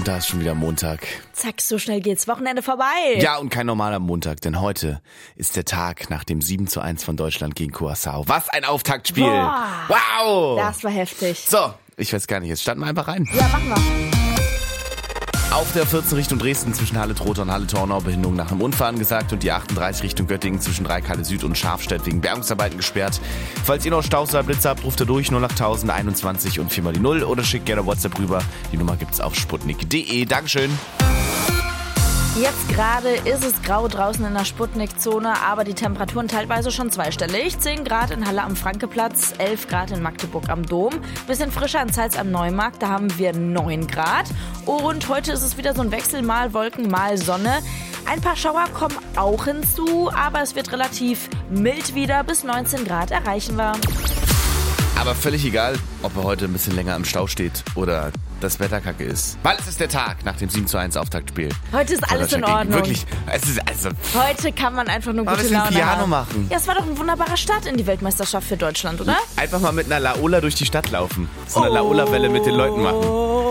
Und da ist schon wieder Montag. Zack, so schnell geht's. Wochenende vorbei. Ja, und kein normaler Montag, denn heute ist der Tag nach dem 7:1 von Deutschland gegen Curaçao. Was ein Auftaktspiel. Boah. Wow. Das war heftig. So, ich weiß gar nicht, jetzt starten wir einfach rein. Ja, machen wir. Auf der 14 Richtung Dresden zwischen Halle-Trotha und Halle-Tornau Behinderung nach einem Unfall angesagt und die 38 Richtung Göttingen zwischen Dreieck-Halle Süd und Scharfstedt wegen Bergungsarbeiten gesperrt. Falls ihr noch Staus oder Blitze habt, ruft ihr durch 08021 und 4 mal die 0 oder schickt gerne WhatsApp rüber. Die Nummer gibt's auf sputnik.de. Dankeschön. Jetzt gerade ist es grau draußen in der Sputnik-Zone, aber die Temperaturen teilweise schon zweistellig. 10 Grad in Halle am Frankeplatz, 11 Grad in Magdeburg am Dom. Bisschen frischer in Zeitz am Neumarkt, da haben wir 9 Grad. Und heute ist es wieder so ein Wechsel, mal Wolken, mal Sonne. Ein paar Schauer kommen auch hinzu, aber es wird relativ mild wieder. Bis 19 Grad erreichen wir. Aber völlig egal, ob er heute ein bisschen länger im Stau steht oder das Wetter kacke ist. Weil es ist der Tag nach dem 7:1 Auftaktspiel. Heute ist alles in Ordnung. Wirklich, es ist also... Heute kann man einfach nur gute Laune Piano haben. machen. Ja, es war doch ein wunderbarer Start in die Weltmeisterschaft für Deutschland, oder? Einfach mal mit einer Laola durch die Stadt laufen. So eine Laola-Welle mit den Leuten machen.